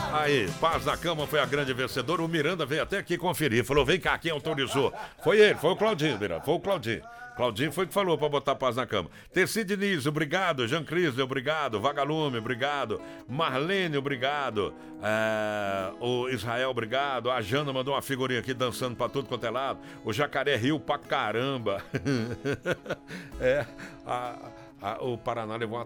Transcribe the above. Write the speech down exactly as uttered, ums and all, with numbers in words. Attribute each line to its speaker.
Speaker 1: Aí, Paz na Cama foi a grande vencedora. O Miranda veio até aqui conferir. Falou, vem cá, quem autorizou? Foi ele, foi o Claudinho, Miranda, foi o Claudinho. Claudinho foi que falou pra botar Paz na Cama. Terci Diniz, obrigado. Jean Crisle, obrigado. Vagalume, obrigado. Marlene, obrigado. É, o Israel, obrigado. A Jana mandou uma figurinha aqui dançando pra tudo quanto é lado. O Jacaré riu pra caramba. É, a, a, o Paraná levou uma